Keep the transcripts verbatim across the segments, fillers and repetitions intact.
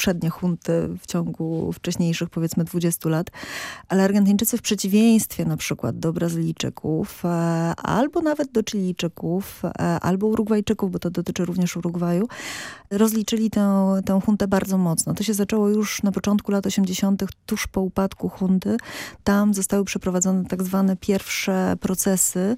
poprzednie hunty w ciągu wcześniejszych, powiedzmy, dwudziestu lat. Ale Argentyńczycy w przeciwieństwie na przykład do Brazylijczyków, albo nawet do Chilijczyków, albo Urugwajczyków, bo to dotyczy również Urugwaju, rozliczyli tę, tę huntę bardzo mocno. To się zaczęło już na początku lat osiemdziesiątych, tuż po upadku hunty. Tam zostały przeprowadzone tak zwane pierwsze procesy.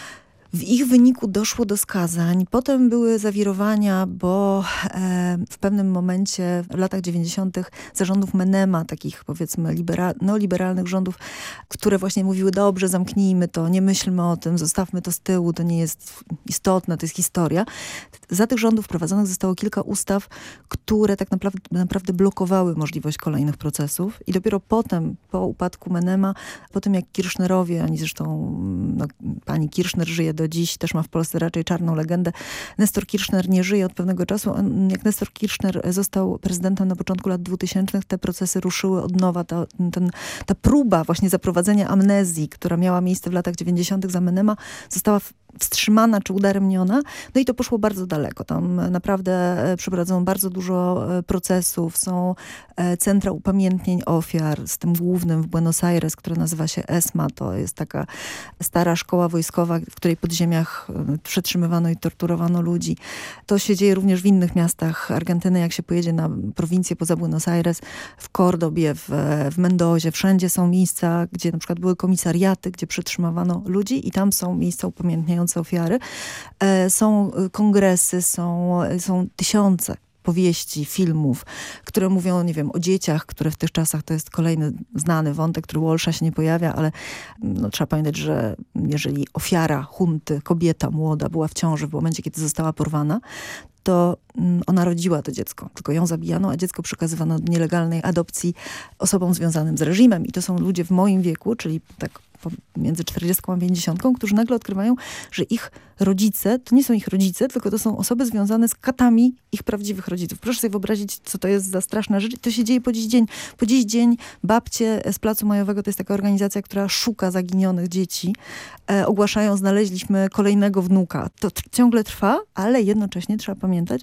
W ich wyniku doszło do skazań. Potem były zawirowania, bo e, w pewnym momencie w latach dziewięćdziesiątych zarządów Menema, takich powiedzmy libera- neoliberalnych rządów, które właśnie mówiły, dobrze, zamknijmy to, nie myślmy o tym, zostawmy to z tyłu, to nie jest istotne, to jest historia. Za tych rządów wprowadzonych zostało kilka ustaw, które tak naprawdę, naprawdę blokowały możliwość kolejnych procesów. I dopiero potem, po upadku Menema, po tym jak Kirchnerowie, oni zresztą, no, pani Kirchner żyje do dziś, też ma w Polsce raczej czarną legendę. Nestor Kirchner nie żyje od pewnego czasu. On, jak Nestor Kirchner został prezydentem na początku lat dwutysięcznych, te procesy ruszyły od nowa. Ta, ten, ta próba właśnie zaprowadzenia amnezji, która miała miejsce w latach dziewięćdziesiątych za Menema, została w wstrzymana czy udaremniona. No i to poszło bardzo daleko. Tam naprawdę przeprowadzono bardzo dużo procesów. Są centra upamiętnień ofiar, z tym głównym w Buenos Aires, które nazywa się ESMA. To jest taka stara szkoła wojskowa, w której pod ziemiach przetrzymywano i torturowano ludzi. To się dzieje również w innych miastach Argentyny. Jak się pojedzie na prowincję poza Buenos Aires, w Kordobie, w, w Mendozie, wszędzie są miejsca, gdzie na przykład były komisariaty, gdzie przetrzymywano ludzi i tam są miejsca upamiętniające ofiary. E, są kongresy, są, są tysiące powieści, filmów, które mówią, nie wiem, o dzieciach, które w tych czasach, to jest kolejny znany wątek, który Walsha się nie pojawia, ale no, trzeba pamiętać, że jeżeli ofiara hunty, kobieta młoda, była w ciąży w momencie, kiedy została porwana, to ona rodziła to dziecko, tylko ją zabijano, a dziecko przekazywano do nielegalnej adopcji osobom związanym z reżimem. I to są ludzie w moim wieku, czyli tak między czterdziestką a pięćdziesiątką, którzy nagle odkrywają, że ich rodzice, to nie są ich rodzice, tylko to są osoby związane z katami ich prawdziwych rodziców. Proszę sobie wyobrazić, co to jest za straszna rzecz. To się dzieje po dziś dzień. Po dziś dzień babcie z Placu Majowego, to jest taka organizacja, która szuka zaginionych dzieci. E, ogłaszają, znaleźliśmy kolejnego wnuka. To t- ciągle trwa, ale jednocześnie trzeba pamiętać,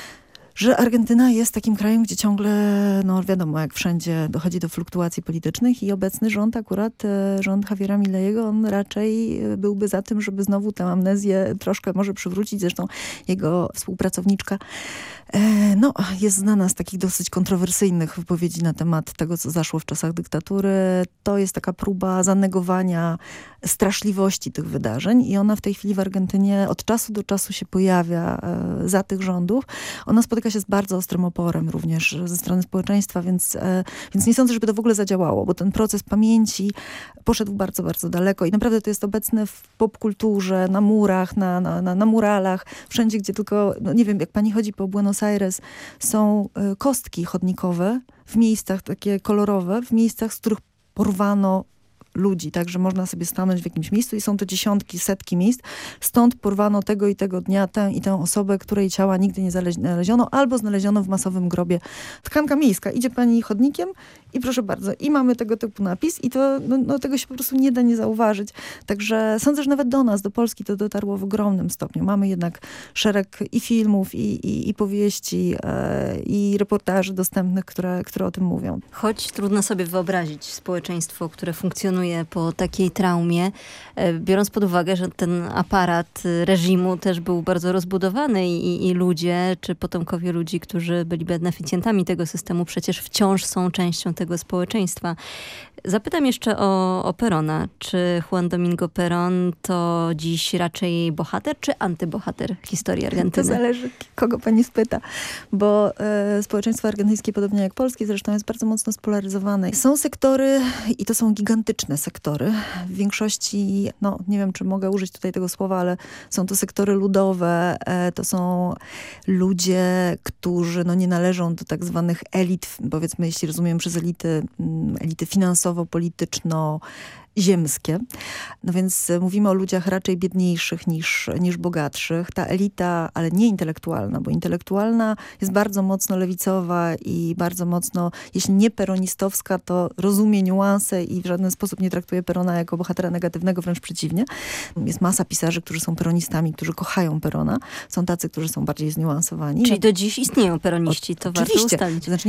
że Argentyna jest takim krajem, gdzie ciągle, no wiadomo, jak wszędzie dochodzi do fluktuacji politycznych i obecny rząd, akurat rząd Javiera Mileiego, on raczej byłby za tym, żeby znowu tę amnezję troszkę może przywrócić. Zresztą jego współpracowniczka no, jest znana z takich dosyć kontrowersyjnych wypowiedzi na temat tego, co zaszło w czasach dyktatury. To jest taka próba zanegowania straszliwości tych wydarzeń i ona w tej chwili w Argentynie od czasu do czasu się pojawia za tych rządów. Ona spotyka się z bardzo ostrym oporem również ze strony społeczeństwa, więc, więc nie sądzę, żeby to w ogóle zadziałało, bo ten proces pamięci poszedł bardzo, bardzo daleko i naprawdę to jest obecne w popkulturze, na murach, na, na, na, na muralach, wszędzie, gdzie tylko, no nie wiem, jak pani chodzi po Buenos Aires, są kostki chodnikowe w miejscach takie kolorowe, w miejscach, z których porwano ludzi, także można sobie stanąć w jakimś miejscu i są to dziesiątki, setki miejsc. Stąd porwano tego i tego dnia tę i tę osobę, której ciała nigdy nie znaleziono, albo znaleziono w masowym grobie. Tkanka miejska. Idzie pani chodnikiem i proszę bardzo, i mamy tego typu napis i to, no, no, tego się po prostu nie da nie zauważyć. Także sądzę, że nawet do nas, do Polski to dotarło w ogromnym stopniu. Mamy jednak szereg i filmów, i, i, i powieści, e, i reportaży dostępnych, które, które o tym mówią. Choć trudno sobie wyobrazić społeczeństwo, które funkcjonuje po takiej traumie, biorąc pod uwagę, że ten aparat reżimu też był bardzo rozbudowany i, i ludzie, czy potomkowie ludzi, którzy byli beneficjentami tego systemu, przecież wciąż są częścią tego społeczeństwa. Zapytam jeszcze o, o Perona. Czy Juan Domingo Perón to dziś raczej bohater, czy antybohater historii Argentyny? To zależy, kogo pani spyta, bo e, społeczeństwo argentyńskie, podobnie jak polskie zresztą, jest bardzo mocno spolaryzowane. Są sektory, i to są gigantyczne sektory, w większości, no nie wiem, czy mogę użyć tutaj tego słowa, ale są to sektory ludowe, e, to są ludzie, którzy no, nie należą do tak zwanych elit, powiedzmy, jeśli rozumiem przez elity, elity finansowe, polityczno ziemskie. No więc mówimy o ludziach raczej biedniejszych niż, niż bogatszych. Ta elita, ale nie intelektualna, bo intelektualna jest bardzo mocno lewicowa i bardzo mocno, jeśli nie peronistowska, to rozumie niuanse i w żaden sposób nie traktuje Perona jako bohatera negatywnego, wręcz przeciwnie. Jest masa pisarzy, którzy są peronistami, którzy kochają Perona. Są tacy, którzy są bardziej zniuansowani. Czyli no, do dziś istnieją peroniści, to warto ustalić. Znaczy